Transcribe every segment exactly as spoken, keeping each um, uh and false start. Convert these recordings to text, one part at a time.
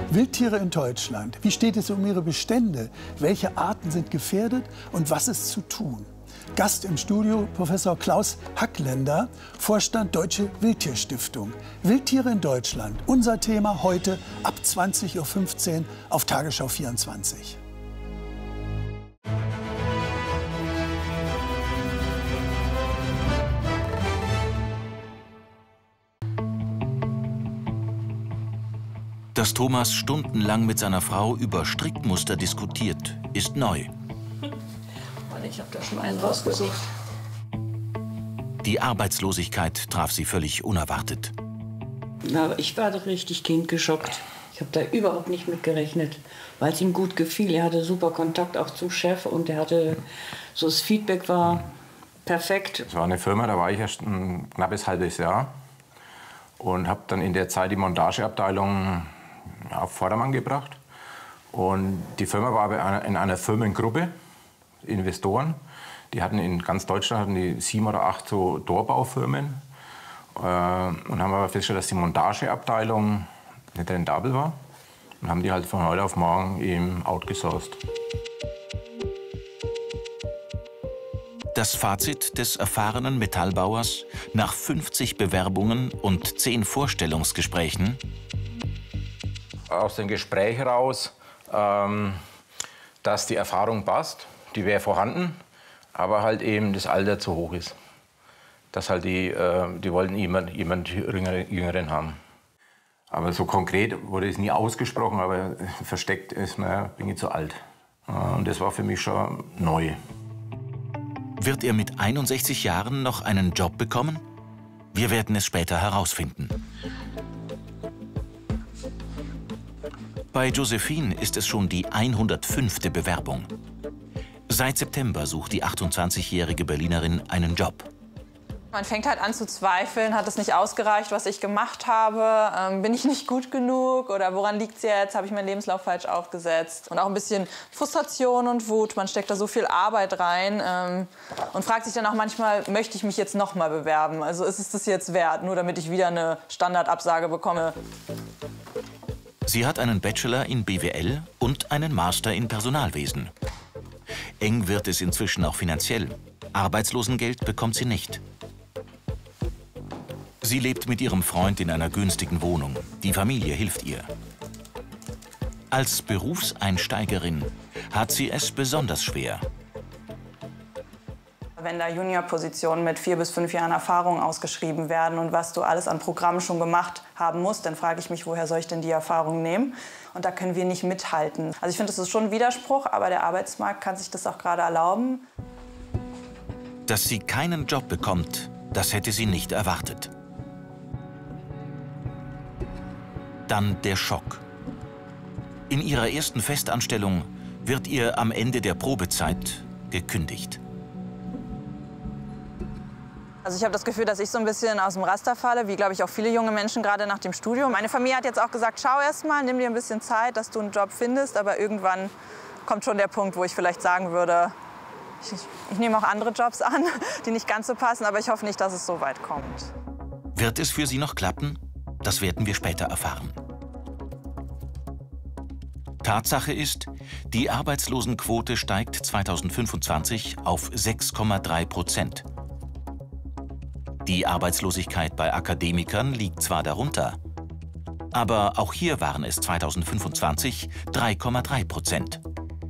Wildtiere in Deutschland. Wie steht es um ihre Bestände? Welche Arten sind gefährdet und was ist zu tun? Gast im Studio Professor Klaus Hackländer, Vorstand Deutsche Wildtierstiftung. Wildtiere in Deutschland. Unser Thema heute ab zwanzig Uhr fünfzehn auf Tagesschau vierundzwanzig. Dass Thomas stundenlang mit seiner Frau über Strickmuster diskutiert, ist neu. Ich habe da schon einen rausgesucht. Die Arbeitslosigkeit traf sie völlig unerwartet. Na, ich war richtig kindgeschockt. Ich habe da überhaupt nicht mit gerechnet, weil es ihm gut gefiel. Er hatte super Kontakt auch zum Chef und er hatte so, das Feedback war perfekt. Es war eine Firma, da war ich erst ein knappes halbes Jahr und habe dann in der Zeit die Montageabteilung auf Vordermann gebracht. Und die Firma war aber in einer Firmengruppe, Investoren. Die hatten in ganz Deutschland hatten die sieben oder acht so Dorfbaufirmen. Äh, und haben aber festgestellt, dass die Montageabteilung nicht rentabel war. Und haben die halt von heute auf morgen eben outgesourced. Das Fazit des erfahrenen Metallbauers nach fünfzig Bewerbungen und zehn Vorstellungsgesprächen: Aus dem Gespräch heraus, ähm, dass die Erfahrung passt, die wäre vorhanden, aber halt eben das Alter zu hoch ist. Dass halt die, äh, die wollten jemanden jemand Jüngeren haben. Aber so konkret wurde es nie ausgesprochen, aber versteckt ist, naja, bin ich zu alt. Und das war für mich schon neu. Wird er mit einundsechzig Jahren noch einen Job bekommen? Wir werden es später herausfinden. Bei Josephine ist es schon die hundertfünfte Bewerbung. Seit September sucht die achtundzwanzigjährige Berlinerin einen Job. Man fängt halt an zu zweifeln, hat es nicht ausgereicht, was ich gemacht habe, ähm, bin ich nicht gut genug oder woran liegt es jetzt, habe ich meinen Lebenslauf falsch aufgesetzt. Und auch ein bisschen Frustration und Wut, man steckt da so viel Arbeit rein ähm, und fragt sich dann auch manchmal, möchte ich mich jetzt noch mal bewerben, also ist es das jetzt wert, nur damit ich wieder eine Standardabsage bekomme. Sie hat einen Bachelor in B W L und einen Master in Personalwesen. Eng wird es inzwischen auch finanziell. Arbeitslosengeld bekommt sie nicht. Sie lebt mit ihrem Freund in einer günstigen Wohnung. Die Familie hilft ihr. Als Berufseinsteigerin hat sie es besonders schwer. Wenn da Juniorpositionen mit vier bis fünf Jahren Erfahrung ausgeschrieben werden und was du alles an Programmen schon gemacht haben musst, dann frage ich mich, woher soll ich denn die Erfahrung nehmen? Und da können wir nicht mithalten. Also ich finde, das ist schon ein Widerspruch, aber der Arbeitsmarkt kann sich das auch gerade erlauben. Dass sie keinen Job bekommt, das hätte sie nicht erwartet. Dann der Schock. In ihrer ersten Festanstellung wird ihr am Ende der Probezeit gekündigt. Also ich habe das Gefühl, dass ich so ein bisschen aus dem Raster falle, wie, glaube ich, auch viele junge Menschen gerade nach dem Studium. Meine Familie hat jetzt auch gesagt, schau erst mal, nimm dir ein bisschen Zeit, dass du einen Job findest. Aber irgendwann kommt schon der Punkt, wo ich vielleicht sagen würde, ich, ich nehme auch andere Jobs an, die nicht ganz so passen, aber ich hoffe nicht, dass es so weit kommt. Wird es für sie noch klappen? Das werden wir später erfahren. Tatsache ist, die Arbeitslosenquote steigt zweitausendfünfundzwanzig auf sechs Komma drei Prozent. Die Arbeitslosigkeit bei Akademikern liegt zwar darunter, aber auch hier waren es zweitausendfünfundzwanzig drei Komma drei Prozent.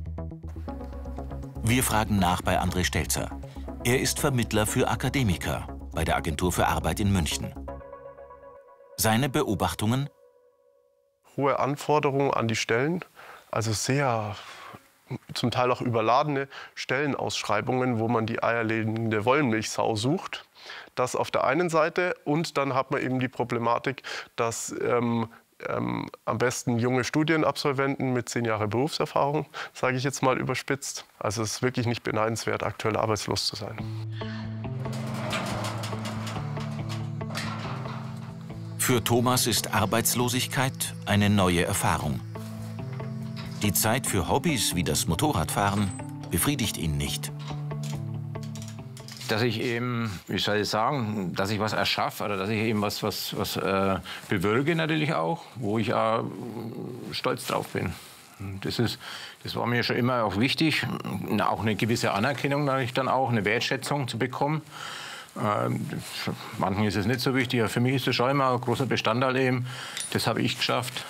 Wir fragen nach bei André Stelzer. Er ist Vermittler für Akademiker bei der Agentur für Arbeit in München. Seine Beobachtungen? Hohe Anforderungen an die Stellen, also sehr zum Teil auch überladene Stellenausschreibungen, wo man die eierlegende Wollmilchsau sucht. Das auf der einen Seite, und dann hat man eben die Problematik, dass ähm, ähm, am besten junge Studienabsolventen mit zehn Jahren Berufserfahrung, sage ich jetzt mal überspitzt. Also es ist wirklich nicht beneidenswert, aktuell arbeitslos zu sein. Für Thomas ist Arbeitslosigkeit eine neue Erfahrung. Die Zeit für Hobbys wie das Motorradfahren befriedigt ihn nicht. dass ich eben, wie soll ich sagen, dass ich was erschaffe oder dass ich eben was, was, was äh, bewirke natürlich auch, wo ich auch stolz drauf bin. Das, ist, das war mir schon immer auch wichtig, auch eine gewisse Anerkennung natürlich dann auch, eine Wertschätzung zu bekommen. Ähm, manchen ist es nicht so wichtig, aber für mich ist das schon immer ein großer Bestandteil eben. Das habe ich geschafft.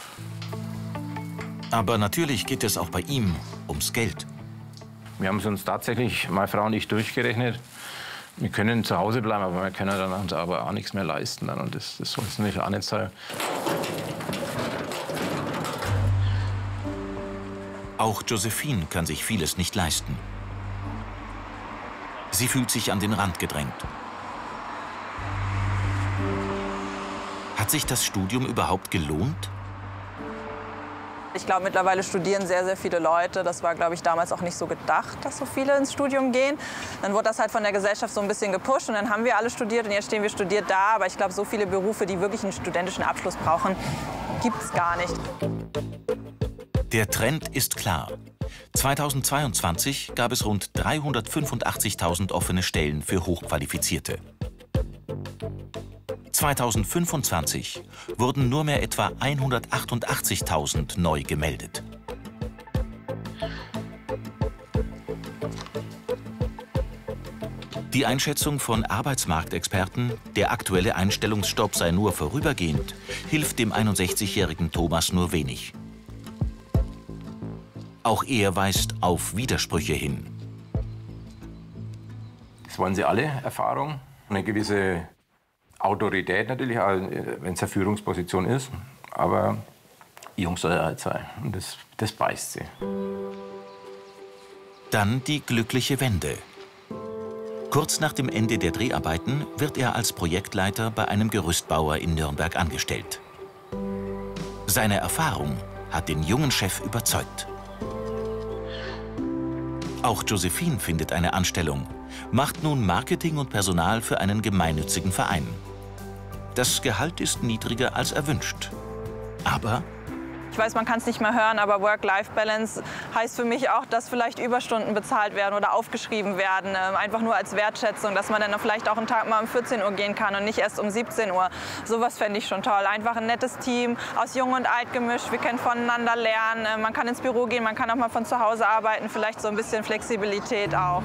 Aber natürlich geht es auch bei ihm ums Geld. Wir haben es uns tatsächlich, meine Frau und ich, durchgerechnet. Wir können zu Hause bleiben, aber wir können dann uns aber auch nichts mehr leisten. Und das, das soll es natürlich auch nicht sein. Auch Josephine kann sich vieles nicht leisten. Sie fühlt sich an den Rand gedrängt. Hat sich das Studium überhaupt gelohnt? Ich glaube, mittlerweile studieren sehr, sehr viele Leute. Das war, glaube ich, damals auch nicht so gedacht, dass so viele ins Studium gehen. Dann wurde das halt von der Gesellschaft so ein bisschen gepusht und dann haben wir alle studiert und jetzt stehen wir studiert da. Aber ich glaube, so viele Berufe, die wirklich einen studentischen Abschluss brauchen, gibt es gar nicht. Der Trend ist klar. zweitausendzweiundzwanzig gab es rund dreihundertfünfundachtzigtausend offene Stellen für Hochqualifizierte. zweitausendfünfundzwanzig wurden nur mehr etwa hundertachtundachtzigtausend neu gemeldet. Die Einschätzung von Arbeitsmarktexperten, der aktuelle Einstellungsstopp sei nur vorübergehend, hilft dem einundsechzigjährigen Thomas nur wenig. Auch er weist auf Widersprüche hin. Das wollen sie alle, Erfahrung, eine gewisse Autorität natürlich, wenn es eine Führungsposition ist. Aber jung soll er halt sein. Und das, das beißt sie. Dann die glückliche Wende. Kurz nach dem Ende der Dreharbeiten wird er als Projektleiter bei einem Gerüstbauer in Nürnberg angestellt. Seine Erfahrung hat den jungen Chef überzeugt. Auch Josephine findet eine Anstellung, macht nun Marketing und Personal für einen gemeinnützigen Verein. Das Gehalt ist niedriger als erwünscht. Aber ich weiß, man kann es nicht mehr hören, aber Work-Life-Balance heißt für mich auch, dass vielleicht Überstunden bezahlt werden oder aufgeschrieben werden. Einfach nur als Wertschätzung, dass man dann vielleicht auch einen Tag mal um vierzehn Uhr gehen kann und nicht erst um siebzehn Uhr. Sowas fände ich schon toll. Einfach ein nettes Team, aus Jung und Alt gemischt. Wir können voneinander lernen. Man kann ins Büro gehen, man kann auch mal von zu Hause arbeiten. Vielleicht so ein bisschen Flexibilität auch.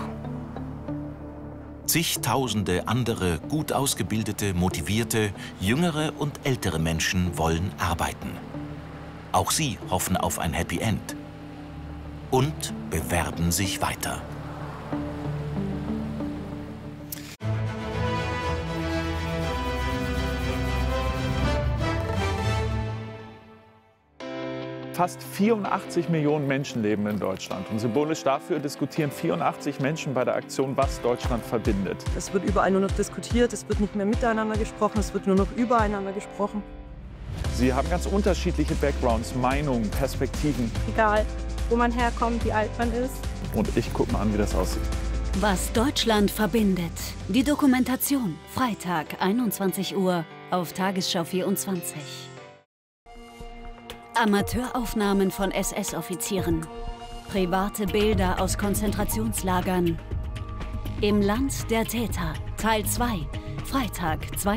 Zigtausende andere gut ausgebildete, motivierte, jüngere und ältere Menschen wollen arbeiten. Auch sie hoffen auf ein Happy End und bewerben sich weiter. Fast vierundachtzig Millionen Menschen leben in Deutschland. Und symbolisch dafür diskutieren vierundachtzig Menschen bei der Aktion Was Deutschland verbindet. Es wird überall nur noch diskutiert, es wird nicht mehr miteinander gesprochen, es wird nur noch übereinander gesprochen. Sie haben ganz unterschiedliche Backgrounds, Meinungen, Perspektiven. Egal, wo man herkommt, wie alt man ist. Und ich gucke mal an, wie das aussieht. Was Deutschland verbindet. Die Dokumentation. Freitag, einundzwanzig Uhr auf Tagesschau vierundzwanzig. Amateuraufnahmen von S S-Offizieren. Private Bilder aus Konzentrationslagern. Im Land der Täter. Teil zwei. Freitag,